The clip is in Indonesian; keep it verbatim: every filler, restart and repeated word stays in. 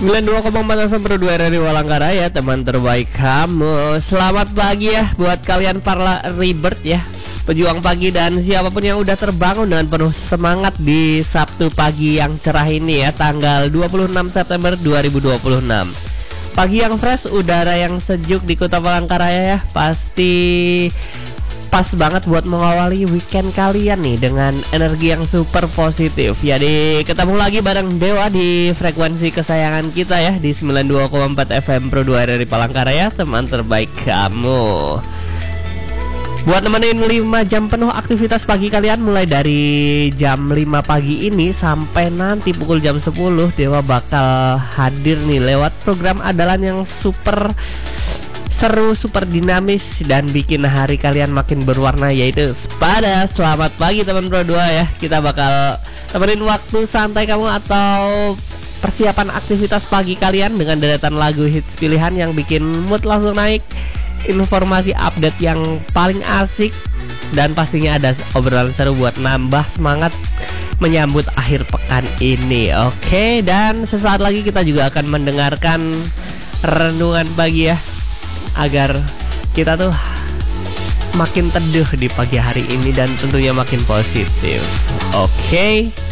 sembilan puluh dua koma empat F M Pro dua R R I Palangkaraya, teman terbaik kamu. Selamat pagi ya buat kalian para rebirth ya, pejuang pagi dan siapapun yang udah terbangun dengan penuh semangat di Sabtu pagi yang cerah ini ya, tanggal dua puluh enam September dua ribu dua puluh enam. Pagi yang fresh, udara yang sejuk di Kota Palangkaraya ya, pasti pas banget buat mengawali weekend kalian nih dengan energi yang super positif. Jadi ketemu lagi bareng Dewa di frekuensi kesayangan kita ya, di sembilan puluh dua koma empat F M Pro dua R R I Palangkaraya, teman terbaik kamu. Buat nemenin lima jam penuh aktivitas pagi kalian, mulai dari jam lima pagi ini sampai nanti pukul jam sepuluh, Dewa bakal hadir nih lewat program andalan yang super seru, super dinamis dan bikin hari kalian makin berwarna, yaitu Sepada. Selamat pagi teman Pro dua ya. Kita bakal temenin waktu santai kamu atau persiapan aktivitas pagi kalian dengan deretan lagu hits pilihan yang bikin mood langsung naik, informasi update yang paling asik, dan pastinya ada obrolan seru buat nambah semangat menyambut akhir pekan ini. Oke, dan sesaat lagi kita juga akan mendengarkan renungan pagi ya, agar kita tuh makin teduh di pagi hari ini dan tentunya makin positif. Oke,